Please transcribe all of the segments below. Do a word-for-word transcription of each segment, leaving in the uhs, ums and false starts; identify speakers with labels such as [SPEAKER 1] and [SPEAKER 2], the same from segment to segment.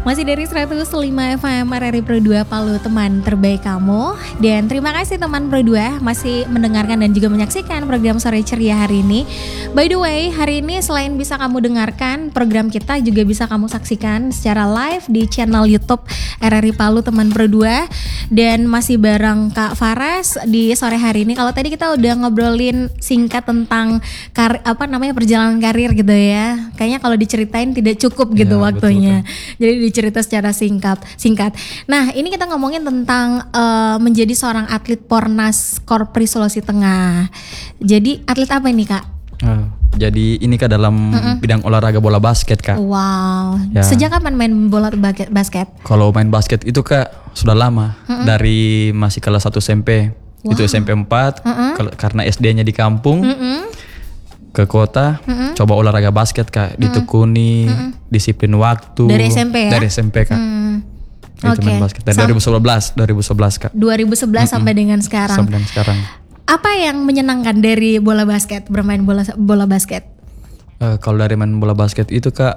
[SPEAKER 1] Masih dari seratus lima F M R R I Pro dua Palu, teman terbaik kamu. Dan terima kasih teman Pro dua masih mendengarkan dan juga menyaksikan program Sore Ceria hari ini. By the way, hari ini selain bisa kamu dengarkan, program kita juga bisa kamu saksikan secara live di channel YouTube R R I Palu teman Pro dua. Dan masih bareng Kak Faras di sore hari ini. Kalau tadi kita udah ngobrolin singkat tentang kar- apa namanya perjalanan karir gitu ya. Kayaknya kalau diceritain tidak cukup gitu ya, waktunya. Betul, betul. Jadi cerita secara singkat, singkat. Nah, ini kita ngomongin tentang uh, menjadi seorang atlet Pornas Korpri Sulawesi Tengah. Jadi atlet apa ini Kak?
[SPEAKER 2] Uh, jadi ini Kak dalam Mm-mm. bidang olahraga bola basket Kak.
[SPEAKER 1] Wow.
[SPEAKER 2] Ya.
[SPEAKER 1] Sejak kapan main bola basket?
[SPEAKER 2] Kalau main basket itu Kak sudah lama. Mm-mm. Dari masih kelas satu S M P. Wow. Itu S M P empat ke- karena S D-nya di kampung. Mm-mm. Ke kota, mm-hmm. coba olahraga basket Kak, mm-hmm. ditekuni, mm-hmm. disiplin waktu.
[SPEAKER 1] Dari S M P ya?
[SPEAKER 2] Dari S M P Kak. Mm. Itu
[SPEAKER 1] okay.
[SPEAKER 2] main basket dari Sam- dua ribu sebelas, dua ribu sebelas Kak.
[SPEAKER 1] dua ribu sebelas mm-hmm. sampai dengan sekarang.
[SPEAKER 2] Sampai dengan sekarang.
[SPEAKER 1] Apa yang menyenangkan dari bola basket, bermain bola bola basket?
[SPEAKER 2] Uh, kalau dari main bola basket itu Kak,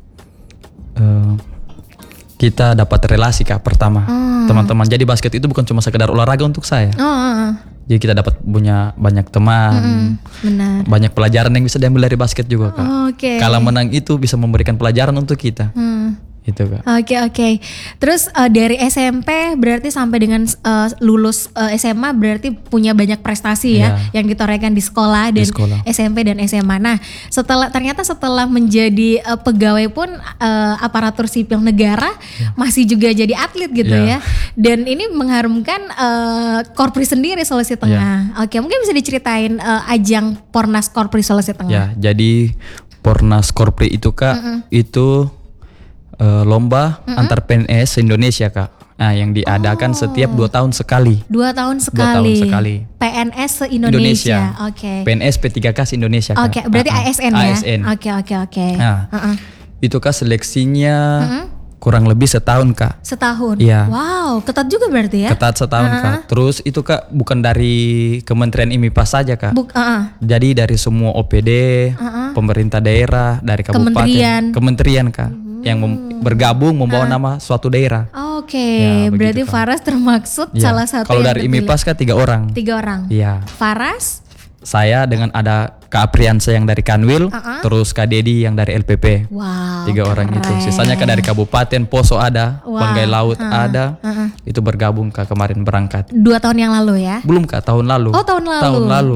[SPEAKER 2] uh, kita dapat relasi Kak pertama, mm. teman-teman. Jadi basket itu bukan cuma sekedar olahraga untuk saya. Oh, uh. Jadi kita dapat punya banyak teman, mm-hmm, benar. Banyak pelajaran yang bisa diambil dari basket juga Kak. Oh, okay. Kalau menang itu bisa memberikan pelajaran untuk kita. Hmm. Itu Kak.
[SPEAKER 1] Oke okay, oke. Okay. Terus uh, dari S M P berarti sampai dengan uh, lulus uh, S M A berarti punya banyak prestasi ya, yeah. yang ditorehkan di sekolah dan di sekolah. S M P dan S M A. Nah, setelah ternyata setelah menjadi uh, pegawai pun uh, aparatur sipil negara yeah. masih juga jadi atlet gitu yeah. ya. Dan ini mengharumkan uh, Korpri sendiri Sulawesi Tengah. Yeah. Oke, okay, mungkin bisa diceritain uh, ajang Pornas Korpri Sulawesi Tengah.
[SPEAKER 2] Ya, yeah, jadi Pornas Korpri itu Kak, mm-hmm. itu Uh, lomba mm-hmm. antar P N S Indonesia Kak. Nah, yang diadakan oh. setiap dua tahun sekali.
[SPEAKER 1] Dua tahun sekali.
[SPEAKER 2] Dua tahun sekali.
[SPEAKER 1] P N S se-Indonesia. Oke. Okay.
[SPEAKER 2] P N S P tiga K se-Indonesia Kak.
[SPEAKER 1] Oke, okay, berarti uh-uh. A S N ya.
[SPEAKER 2] A S N.
[SPEAKER 1] Oke oke oke.
[SPEAKER 2] Nah, uh-uh. itu Kak seleksinya uh-uh. kurang lebih setahun Kak.
[SPEAKER 1] Setahun.
[SPEAKER 2] Iya.
[SPEAKER 1] Wow, ketat juga berarti ya.
[SPEAKER 2] Ketat setahun uh-uh. Kak. Terus itu Kak bukan dari Kementerian I M I P A saja Kak. Buk, uh-uh. Jadi dari semua O P D, uh-uh. pemerintah daerah, dari kabupaten, kementerian, kementerian Kak. Uh-huh. Yang mem- bergabung membawa uh. nama suatu daerah.
[SPEAKER 1] Oke, okay. ya, berarti kan. Faras termaksud ya. Salah satu.
[SPEAKER 2] Kalau dari I M I P A S kan tiga orang.
[SPEAKER 1] Tiga orang.
[SPEAKER 2] Iya.
[SPEAKER 1] Faras?
[SPEAKER 2] Saya dengan ada Kak Apriansa yang dari Kanwil, uh-uh. terus Kak Dedi yang dari L P P.
[SPEAKER 1] Wow.
[SPEAKER 2] Tiga keren. Orang itu. Sisanya Kak dari Kabupaten Poso ada, wow. Banggai Laut uh-uh. ada. Uh-uh. Itu bergabung Kak kemarin berangkat.
[SPEAKER 1] Dua tahun yang lalu ya?
[SPEAKER 2] Belum Kak, tahun lalu.
[SPEAKER 1] Oh tahun lalu.
[SPEAKER 2] Tahun lalu.